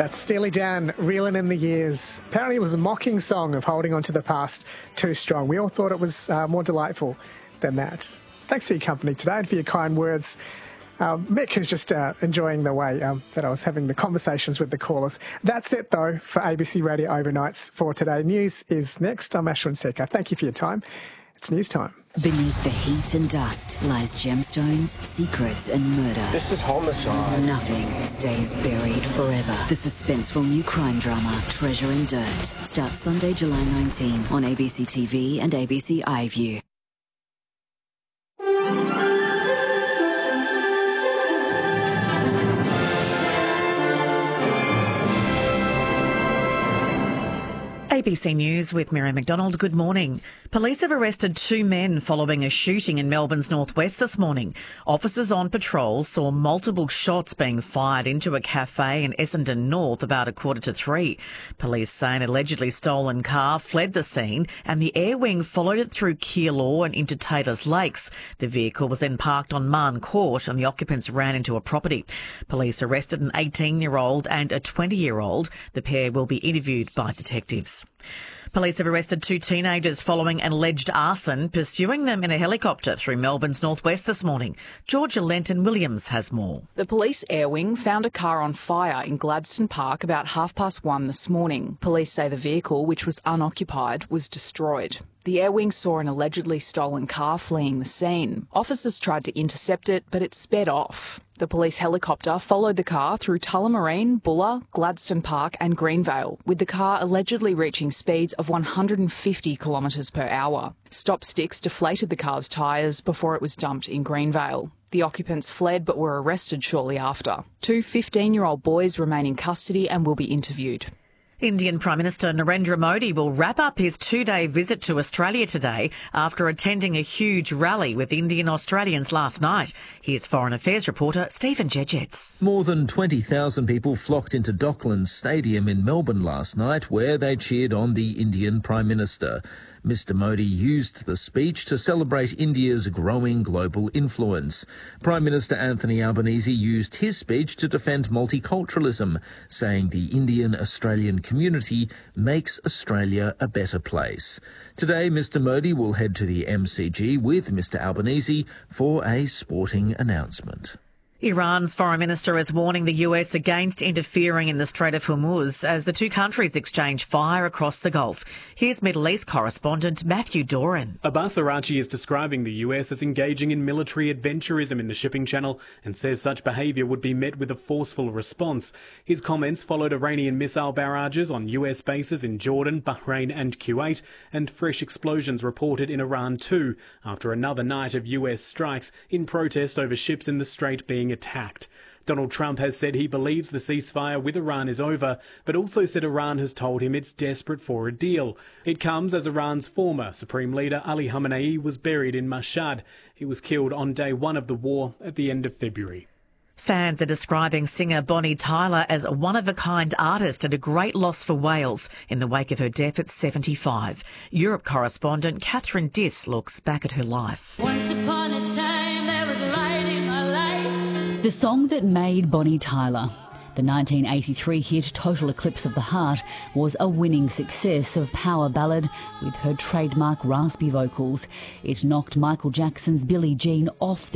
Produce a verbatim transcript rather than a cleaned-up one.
That's Steely Dan, Reeling in the Years. Apparently it was a mocking song of holding on to the past too strong. We all thought it was uh, more delightful than that. Thanks for your company today and for your kind words. Um, Mick is just uh, enjoying the way um, that I was having the conversations with the callers. That's it, though, for A B C Radio Overnights for today. News is next. I'm Ashwin Sekar. Thank you for your time. It's news time. Beneath the heat and dust lies gemstones, secrets and murder. This is homicide. Nothing stays buried forever. The suspenseful new crime drama, Treasure in Dirt, starts Sunday, July nineteenth on A B C T V and A B C iView. A B C News with Mary McDonald. Good morning. Police have arrested two men following a shooting in Melbourne's northwest this morning. Officers on patrol saw multiple shots being fired into a cafe in Essendon North about a quarter to three. Police say an allegedly stolen car fled the scene and the air wing followed it through Keilor and into Taylors Lakes. The vehicle was then parked on Marn Court and the occupants ran into a property. Police arrested an eighteen-year-old and a twenty-year-old. The pair will be interviewed by detectives. Police have arrested two teenagers following an alleged arson, pursuing them in a helicopter through Melbourne's northwest this morning. Georgia Lenton-Williams has more. The police air wing found a car on fire in Gladstone Park about half past one this morning. Police say the vehicle, which was unoccupied, was destroyed. The air wing saw an allegedly stolen car fleeing the scene. Officers tried to intercept it, but it sped off. The police helicopter followed the car through Tullamarine, Bulla, Gladstone Park and Greenvale, with the car allegedly reaching speeds of one hundred fifty kilometres per hour. Stop sticks deflated the car's tyres before it was dumped in Greenvale. The occupants fled but were arrested shortly after. Two fifteen-year-old boys remain in custody and will be interviewed. Indian Prime Minister Narendra Modi will wrap up his two-day visit to Australia today after attending a huge rally with Indian Australians last night. Here's Foreign Affairs reporter Stephen Jejets. More than twenty thousand people flocked into Docklands Stadium in Melbourne last night, where they cheered on the Indian Prime Minister. Mister Modi used the speech to celebrate India's growing global influence. Prime Minister Anthony Albanese used his speech to defend multiculturalism, saying the Indian-Australian community makes Australia a better place. Today, Mister Modi will head to the M C G with Mister Albanese for a sporting announcement. Iran's foreign minister is warning the U S against interfering in the Strait of Hormuz as the two countries exchange fire across the Gulf. Here's Middle East correspondent Matthew Doran. Abbas Arachi is describing the U S as engaging in military adventurism in the shipping channel and says such behaviour would be met with a forceful response. His comments followed Iranian missile barrages on U S bases in Jordan, Bahrain and Kuwait, and fresh explosions reported in Iran too, after another night of U S strikes in protest over ships in the strait being attacked. Donald Trump has said he believes the ceasefire with Iran is over, but also said Iran has told him it's desperate for a deal. It comes as Iran's former Supreme Leader Ali Khamenei was buried in Mashhad. He was killed on day one of the war at the end of February. Fans are describing singer Bonnie Tyler as a one-of-a-kind artist and a great loss for Wales in the wake of her death at seventy-five. Europe correspondent Catherine Diss looks back at her life. Once upon a time there was light in my life. The song that made Bonnie Tyler. The nineteen eighty-three hit Total Eclipse of the Heart was a winning success of power ballad with her trademark raspy vocals. It knocked Michael Jackson's Billie Jean off the